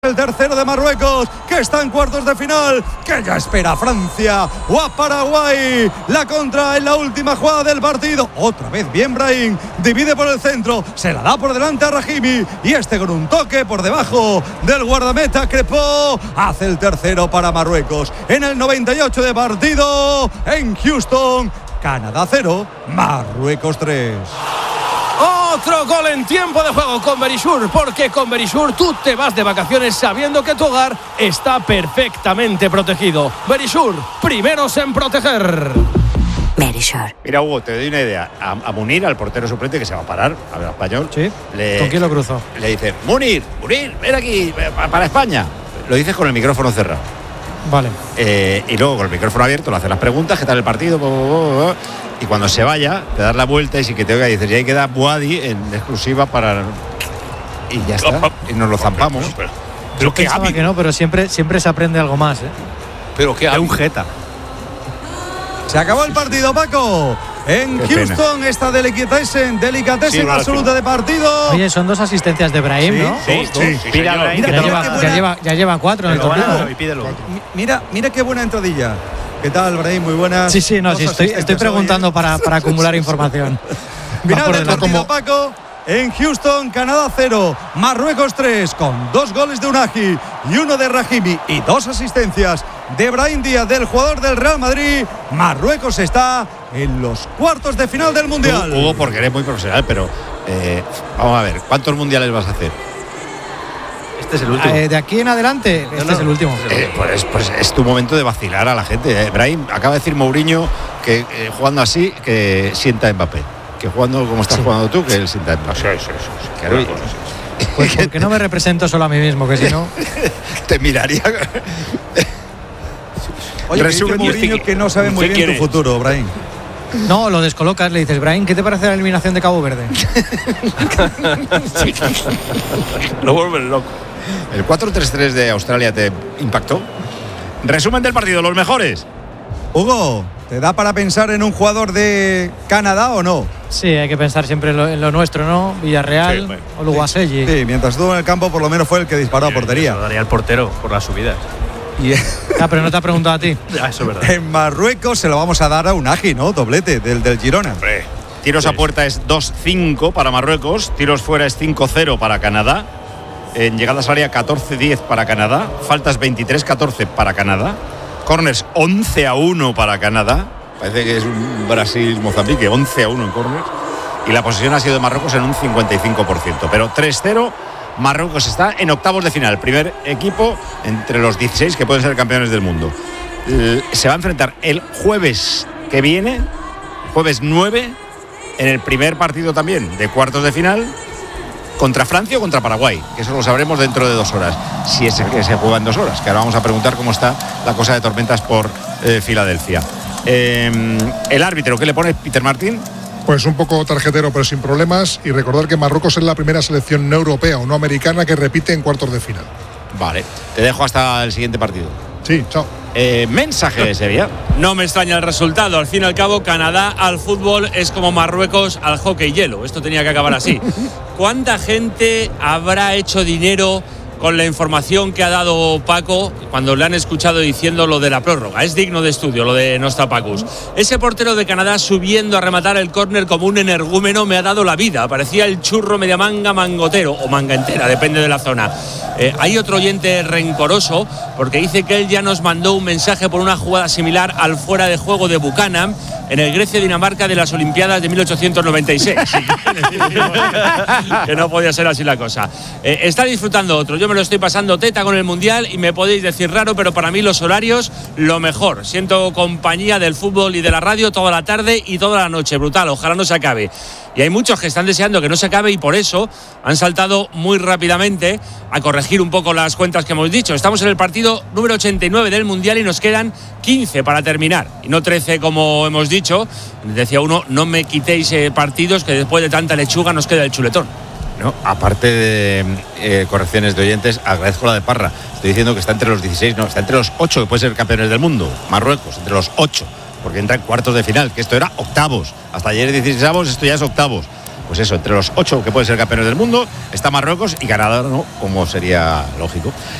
el tercero de Marruecos, que está en cuartos de final, que ya espera a Francia o a Paraguay. La contra en la última jugada del partido. Otra vez bien Brahim, divide por el centro, se la da por delante a Rahimi y este con un toque por debajo del guardameta Crepó hace el tercero para Marruecos. En el 98 de partido en Houston, Canadá 0, Marruecos 3. Otro gol en tiempo de juego con Verisur, porque con Verisur tú te vas de vacaciones sabiendo que tu hogar está perfectamente protegido. Verisur, primeros en proteger. Verisur. Mira, Hugo, te doy una idea. A Munir, al portero suplente que se va a parar, a ver, español. Sí. ¿Con quién lo cruzó? Le dice, Munir, ven aquí, para España. Lo dices con el micrófono cerrado. Vale. Y luego con el micrófono abierto le haces las preguntas, ¿qué tal el partido? Y cuando se vaya, te das la vuelta y si que te oiga dices, y ahí queda Boadi en exclusiva para... Y ya está, y nos lo zampamos. Yo pensaba que no, pero siempre se aprende algo más, ¿eh? Pero qué un jeta. Se acabó el partido, Paco. En Qué Houston, pena. esta delicatessen Sí, absoluta de partido. Oye, son 2 asistencias de Brahim, ¿no? Sí. Mira, Ya lleva 4 en el torneo. Mira qué buena entradilla. ¿Qué tal, Brahim? Muy buena. Sí, estoy preguntando para acumular información. Final del partido, Paco. En Houston, Canadá 0, Marruecos 3, con 2 goles de Unagi y 1 de Rahimi y 2 asistencias de Brahim Díaz, del jugador del Real Madrid. Marruecos está en los cuartos de final del Mundial. Hugo, porque eres muy profesional, pero vamos a ver, ¿cuántos mundiales vas a hacer? Este es el último. De aquí en adelante, este es el último. Pues es tu momento de vacilar a la gente. Brahim, acaba de decir Mourinho que jugando así, que sienta a Mbappé. Que jugando como estás jugando tú, que él sienta a Mbappé. Claro. Pues porque no me represento solo a mí mismo, que si no... Te miraría... Oye, resumen Mourinho que no sabe muy bien tu futuro, Brahim. No, lo descolocas, le dices, Brahim, ¿qué te parece la eliminación de Cabo Verde? Lo vuelven loco. ¿El 4-3-3 de Australia te impactó? Resumen del partido, los mejores. Hugo, ¿te da para pensar en un jugador de Canadá o no? Sí, hay que pensar siempre en lo nuestro, ¿no? Villarreal o Luguaselli. Sí, mientras estuvo en el campo por lo menos fue el que disparó a portería. Lo daría al portero por las subidas. Pero no te ha preguntado a ti. Eso es verdad. En Marruecos se lo vamos a dar a Unagi, ¿no? Doblete del Girona. Tiros a puerta es 2-5 para Marruecos. Tiros fuera es 5-0 para Canadá. En llegadas al área 14-10 para Canadá. Faltas 23-14 para Canadá. Corners 11-1 para Canadá. Parece que es un Brasil-Mozambique. 11-1 en corners. Y la posesión ha sido de Marruecos en un 55%. Pero 3-0. Marruecos está en octavos de final. Primer equipo entre los 16 que pueden ser campeones del mundo. Se va a enfrentar el jueves que viene, jueves 9, en el primer partido también de cuartos de final, contra Francia o contra Paraguay, que eso lo sabremos dentro de 2 horas, si es que se juega en 2 horas, que ahora vamos a preguntar cómo está la cosa de tormentas por Filadelfia. El árbitro, ¿qué le pone Peter Martín? Pues un poco tarjetero, pero sin problemas. Y recordar que Marruecos es la primera selección no europea o no americana que repite en cuartos de final. Vale, te dejo hasta el siguiente partido. Sí, chao. Mensaje de Sevilla. No me extraña el resultado. Al fin y al cabo, Canadá al fútbol es como Marruecos al hockey hielo. Esto tenía que acabar así. ¿Cuánta gente habrá hecho dinero con la información que ha dado Paco cuando le han escuchado diciendo lo de la prórroga? Es digno de estudio lo de Nostapacus. Ese portero de Canadá subiendo a rematar el córner como un energúmeno me ha dado la vida. Parecía el churro media manga mangotero o manga entera, depende de la zona. Hay otro oyente rencoroso porque dice que él ya nos mandó un mensaje por una jugada similar al fuera de juego de Buchanan en el Grecia-Dinamarca de las Olimpiadas de 1896. Que no podía ser así la cosa. Está disfrutando otro. Yo me lo estoy pasando teta con el Mundial y me podéis decir raro, pero para mí los horarios, lo mejor. Siento compañía del fútbol y de la radio toda la tarde y toda la noche. Brutal, ojalá no se acabe. Y hay muchos que están deseando que no se acabe y por eso han saltado muy rápidamente a corregir un poco las cuentas que hemos dicho. Estamos en el partido número 89 del Mundial y nos quedan 15 para terminar. Y no 13 como hemos dicho. Decía uno, no me quitéis partidos que después de tanta lechuga nos queda el chuletón. No, aparte de correcciones de oyentes, agradezco la de Parra. Estoy diciendo que está entre los 16, no, está entre los 8 que pueden ser campeones del mundo. Marruecos, entre los 8. Porque entra en cuartos de final, que esto era octavos. Hasta ayer 16avos, esto ya es octavos. Pues eso, entre los 8 que pueden ser campeones del mundo está Marruecos y Canadá no, como sería lógico.